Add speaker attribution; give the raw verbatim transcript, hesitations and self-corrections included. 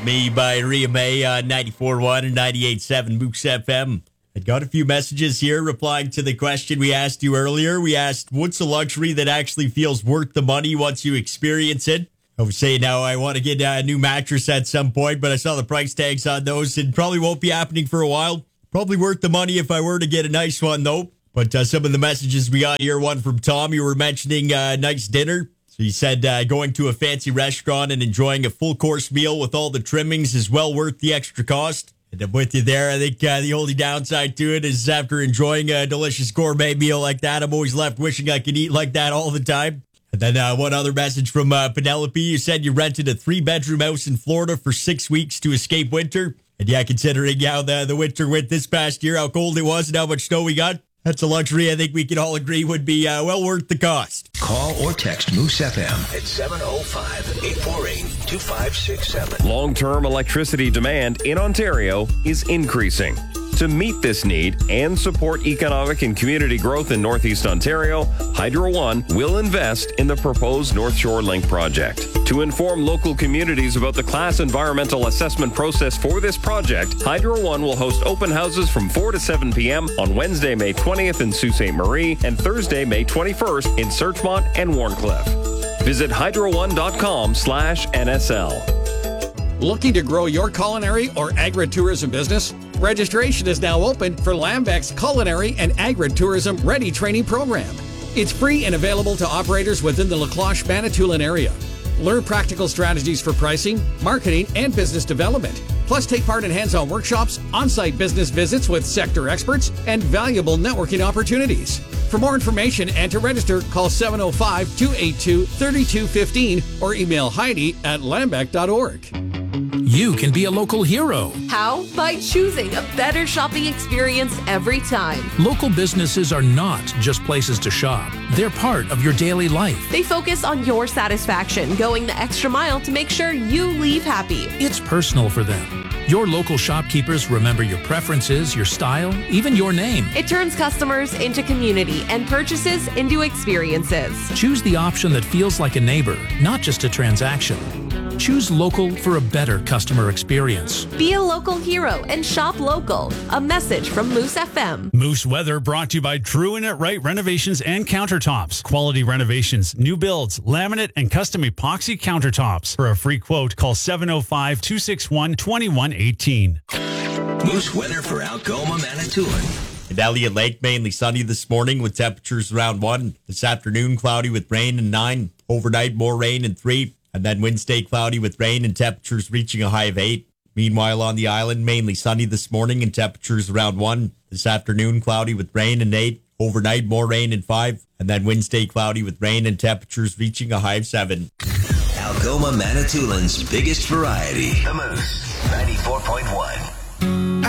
Speaker 1: Me by Rhea May on ninety-four point one and ninety-eight point seven Moose F M. I got a few messages here replying to the question we asked you earlier. We asked, what's a luxury that actually feels worth the money once you experience it? I was saying now I want to get a new mattress at some point, but I saw the price tags on those and probably won't be happening for a while. Probably worth the money if I were to get a nice one, though. But uh, some of the messages we got here, one from Tom, you were mentioning a uh, nice dinner. So you said uh, going to a fancy restaurant and enjoying a full-course meal with all the trimmings is well worth the extra cost. And I'm with you there. I think uh, the only downside to it is after enjoying a delicious gourmet meal like that, I'm always left wishing I could eat like that all the time. And then uh, one other message from uh, Penelope. You said you rented a three-bedroom house in Florida for six weeks to escape winter. And yeah, considering how the, the winter went this past year, how cold it was and how much snow we got, that's a luxury I think we can all agree would be uh, well worth the cost.
Speaker 2: Call or text Moose F M at seven oh five, eight four eight, two five six seven.
Speaker 3: Long-term electricity demand in Ontario is increasing. To meet this need and support economic and community growth in Northeast Ontario, Hydro One will invest in the proposed North Shore Link project. To inform local communities about the class environmental assessment process for this project, Hydro One will host open houses from four to seven p.m. on Wednesday, May twentieth in Sault Ste. Marie and Thursday, May twenty-first in Searchmont and Warncliffe. Visit hydro one dot com slash N S L.
Speaker 4: Looking to grow your culinary or agritourism business? Registration is now open for Lambeck's Culinary and Agritourism Ready Training Program. It's free and available to operators within the Lacloche-Manitoulin area. Learn practical strategies for pricing, marketing, and business development. Plus, take part in hands-on workshops, on-site business visits with sector experts, and valuable networking opportunities. For more information and to register, call seven oh five, two eight two, three two one five or email Heidi at lambeck dot org.
Speaker 5: You can be a local hero.
Speaker 6: How? By choosing a better shopping experience every time.
Speaker 5: Local businesses are not just places to shop. They're part of your daily life.
Speaker 6: They focus on your satisfaction, going the extra mile to make sure you leave happy.
Speaker 5: It's personal for them. Your local shopkeepers remember your preferences, your style, even your name.
Speaker 6: It turns customers into community and purchases into experiences.
Speaker 5: Choose the option that feels like a neighbor, not just a transaction. Choose local for a better customer experience.
Speaker 6: Be a local hero and shop local. A message from Moose F M.
Speaker 7: Moose Weather brought to you by True and It Right Renovations and Countertops. Quality renovations, new builds, laminate, and custom epoxy countertops. For a free quote, call seven oh five, two six one, two one one eight.
Speaker 2: Moose Weather for Algoma, Manitoulin.
Speaker 1: In Elliott Lake, mainly sunny this morning with temperatures around one. This afternoon, cloudy with rain and nine. Overnight, more rain and three. And then Wednesday, cloudy with rain and temperatures reaching a high of eight. Meanwhile, on the island, mainly sunny this morning and temperatures around one. This afternoon, cloudy with rain and eight. Overnight, more rain and five. And then Wednesday, cloudy with rain and temperatures reaching a high of seven.
Speaker 2: Algoma, Manitoulin's biggest variety. The Moose, ninety-four point one.